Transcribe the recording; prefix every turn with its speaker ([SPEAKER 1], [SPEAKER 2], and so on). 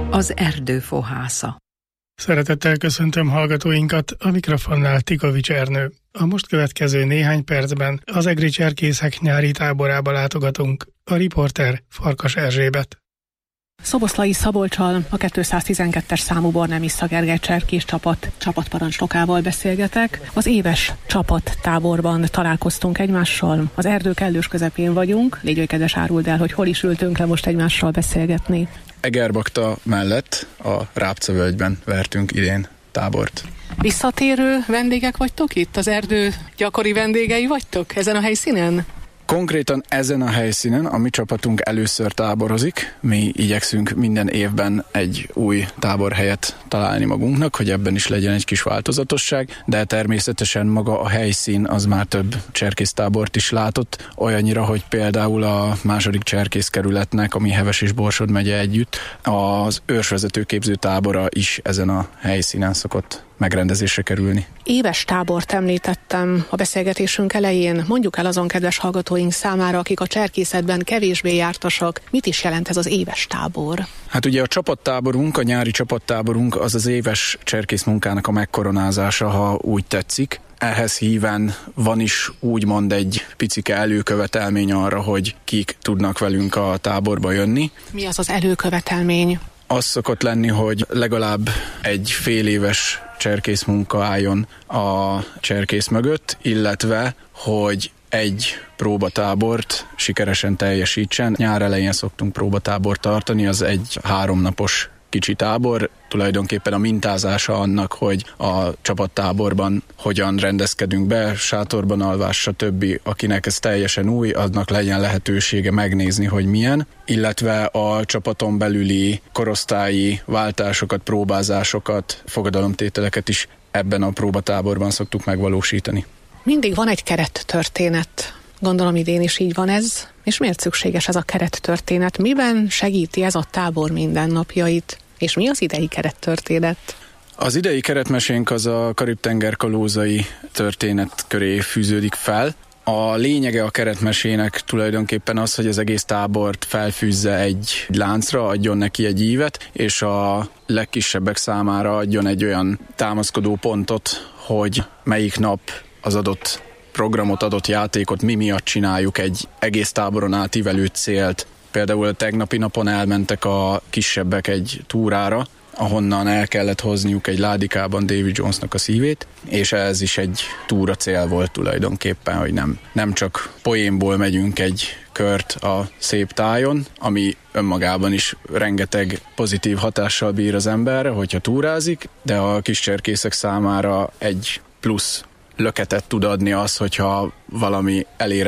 [SPEAKER 1] Az erdő fohásza.
[SPEAKER 2] Szeretettel köszöntöm hallgatóinkat, a mikrofonnál Tikovics Ernő. A most következő néhány percben az egri cserkészek nyári táborába látogatunk. A riporter Farkas Erzsébet.
[SPEAKER 3] Szoboszlai Szabolccsal, a 212-es számú Bornemisza Gergely cserkész csapatparancsnokával beszélgetek. Az éves csapattáborban találkoztunk egymással, az erdő kellős közepén vagyunk. Légy kedves, áruld el, hogy hol is ültünk le most egymással beszélgetni.
[SPEAKER 4] Egerbakta mellett a Rápcavölgyben vertünk idén tábort.
[SPEAKER 3] Visszatérő vendégek vagytok itt? Az erdő gyakori vendégei vagytok ezen a helyszínen?
[SPEAKER 4] Konkrétan ezen a helyszínen a mi csapatunk először táborozik. Mi igyekszünk minden évben egy új táborhelyet találni magunknak, hogy ebben is legyen egy kis változatosság, de természetesen maga a helyszín az már több cserkésztábort is látott, olyannyira, hogy például a második cserkészkerületnek, ami Heves és Borsod megye együtt, az őrsvezetőképző tábora is ezen a helyszínen szokott megrendezésre kerülni.
[SPEAKER 3] Éves tábort említettem a beszélgetésünk elején. Mondjuk el azon kedves hallgatóink számára, akik a cserkészetben kevésbé jártasak, mit is jelent ez az éves tábor?
[SPEAKER 4] Hát ugye a csapattáborunk, a nyári csapattáborunk az éves cserkész munkának a megkoronázása, ha úgy tetszik. Ehhez híven van is úgymond egy picike előkövetelmény arra, hogy kik tudnak velünk a táborba jönni.
[SPEAKER 3] Mi az az előkövetelmény?
[SPEAKER 4] Az szokott lenni, hogy legalább egy fél éves cserkész munka álljon a cserkész mögött, illetve, hogy egy próbatábort sikeresen teljesítsen. Nyár elején szoktunk próbatábort tartani, az egy 3 napos kicsi tábor, tulajdonképpen a mintázása annak, hogy a csapattáborban hogyan rendezkedünk be, sátorban alvás, stb. Akinek ez teljesen új, aznak legyen lehetősége megnézni, hogy milyen, illetve a csapaton belüli korosztályi váltásokat, próbázásokat, fogadalomtételeket is ebben a próbatáborban szoktuk megvalósítani.
[SPEAKER 3] Mindig van egy kerettörténet. Gondolom idén is így van ez. És miért szükséges ez a kerettörténet? Miben segíti ez a tábor mindennapjait? És mi az idei kerettörténet?
[SPEAKER 4] Az idei keretmesénk az a Karib-tenger kalózai történet köré fűződik fel. A lényege a keretmesének tulajdonképpen az, hogy az egész tábort felfűzze egy láncra, adjon neki egy ívet, és a legkisebbek számára adjon egy olyan támaszkodó pontot, hogy melyik nap az adott programot, adott játékot mi miatt csináljuk, egy egész táboron átívelő célt. Például a tegnapi napon elmentek a kisebbek egy túrára, ahonnan el kellett hozniuk egy ládikában Davy Jonesnak a szívét, és ez is egy túra cél volt tulajdonképpen, hogy nem csak poénból megyünk egy kört a szép tájon, ami önmagában is rengeteg pozitív hatással bír az emberre, hogyha túrázik, de a kis cserkészek számára egy plusz löketet tud adni az, hogyha valami elér